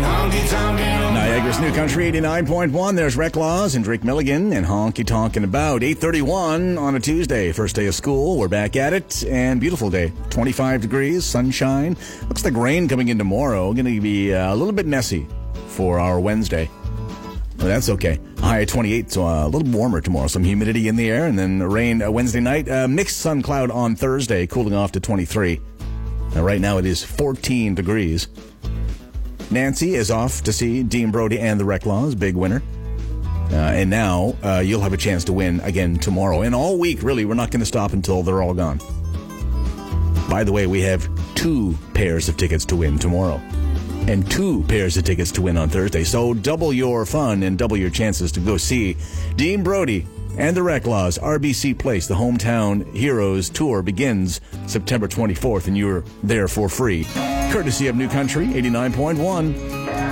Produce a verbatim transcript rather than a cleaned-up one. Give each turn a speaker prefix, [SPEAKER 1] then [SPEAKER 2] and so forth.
[SPEAKER 1] Niagara's New Country eighty-nine point one. There's Rec Laws and Drake Milligan and Honky Tonkin' About. eight thirty-one on a Tuesday, first day of school. We're back at it, and beautiful day. twenty-five degrees, sunshine. Looks like rain coming in tomorrow. Going to be uh, a little bit messy for our Wednesday. But that's okay. High at twenty-eight, so uh, a little warmer tomorrow. Some humidity in the air, and then rain uh, Wednesday night. Uh, mixed sun cloud on Thursday, cooling off to twenty-three. Now, right now it is fourteen degrees. Nancy is off to see Dean Brody and the Rec Laws, big winner. Uh, and now uh, you'll have a chance to win again tomorrow. And all week, really, we're not going to stop until they're all gone. By the way, we have two pairs of tickets to win tomorrow. And two pairs of tickets to win on Thursday. So double your fun and double your chances to go see Dean Brody and the Rec Laws. R B C Place, the Hometown Heroes Tour begins September twenty-fourth, and you're there for free. Courtesy of New Country eighty-nine point one.